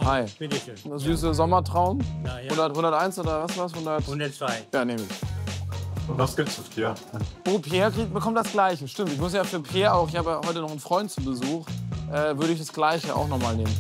Hi. Bitteschön. Das süße Sommertraum. Ja, ja. 101 oder was? 100? 102. Ja, nehme ich. Und was gibt's für Pierre? Oh, Pierre bekommt das Gleiche. Stimmt, ich muss ja für Pierre auch, ich habe ja heute noch einen Freund zu Besuch, würde ich das Gleiche auch noch mal nehmen.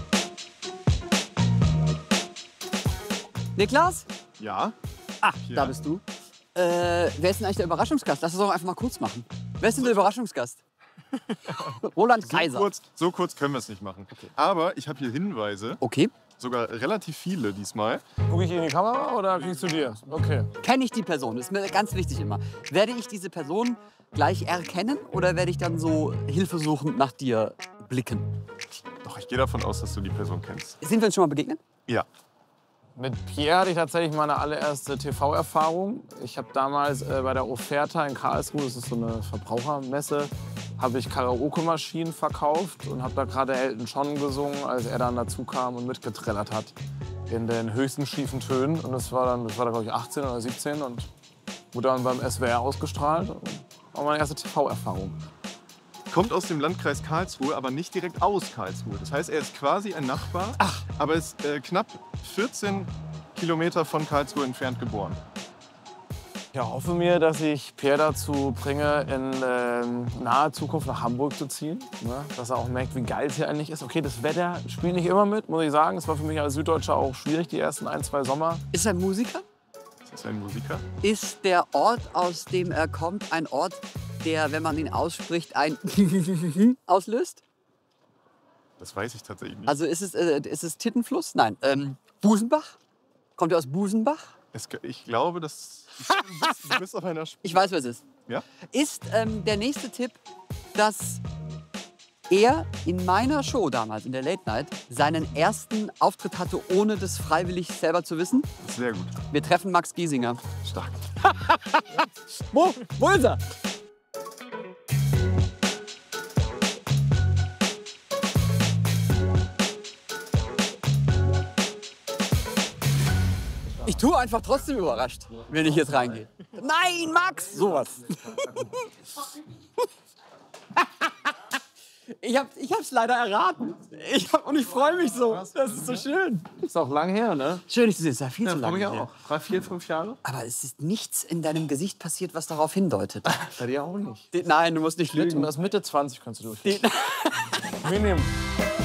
Niklas? Ja? Ah, Pierre. da bist du. Wer ist denn eigentlich der Überraschungsgast? Lass uns doch einfach mal kurz machen. Wer ist denn der Überraschungsgast? Roland Kaiser. So kurz können wir es nicht machen. Aber ich habe hier Hinweise, Okay. sogar relativ viele diesmal. Gucke ich in die Kamera oder kriegst du dir? Okay. Kenne ich die Person? Das ist mir ganz wichtig immer. Werde ich diese Person gleich erkennen oder werde ich dann so hilfesuchend nach dir blicken? Doch, ich gehe davon aus, dass du die Person kennst. Sind wir uns schon mal begegnet? Ja. Mit Pierre hatte ich tatsächlich meine allererste TV-Erfahrung. Ich habe damals bei der Offerta in Karlsruhe, das ist so eine Verbrauchermesse, habe ich Karaoke-Maschinen verkauft und habe da gerade Elton John gesungen, als er dann dazu kam und mitgetrellert hat in den höchsten schiefen Tönen. Und das war da glaube ich 18 oder 17 und wurde dann beim SWR ausgestrahlt. War meine erste TV-Erfahrung. Kommt aus dem Landkreis Karlsruhe, aber nicht direkt aus Karlsruhe. Das heißt, er ist quasi ein Nachbar, aber ist knapp 14 Kilometer von Karlsruhe entfernt geboren. Ich hoffe mir, dass ich Pierre dazu bringe, in naher Zukunft nach Hamburg zu ziehen. Ne? Dass er auch merkt, wie geil es hier eigentlich ist. Okay, das Wetter spielt nicht immer mit, muss ich sagen. Es war für mich als Süddeutscher auch schwierig, die ersten 1, 2 Sommer. Ist er ein Musiker? Ist das ein Musiker? Ist der Ort, aus dem er kommt, ein Ort, der, wenn man ihn ausspricht, ein auslöst? Das weiß ich tatsächlich nicht. Also ist es Tittenfluss? Nein. Busenbach? Kommt er aus Busenbach? Ich glaube, dass du bist auf einer Spur. Ich weiß, wer es ist. Ja? Ist der nächste Tipp, dass er in meiner Show damals, in der Late Night, seinen ersten Auftritt hatte, ohne das freiwillig selber zu wissen? Sehr gut. Wir treffen Max Giesinger. Stark. Wo ist er? Ich tue einfach trotzdem überrascht, wenn ich jetzt reingehe. Nein, Max! Sowas. Ich hab's leider erraten. Und ich freue mich so. Das ist so schön. Ist auch lang her, ne? Schön, dich zu sehen. Es war viel zu Für lange mich her. auch. 3, 4, 5 Jahre? Aber es ist nichts in deinem Gesicht passiert, was darauf hindeutet. Bei dir auch nicht. Nein, du musst nicht lügen. Das Mitte 20 kannst du durch. Minimum.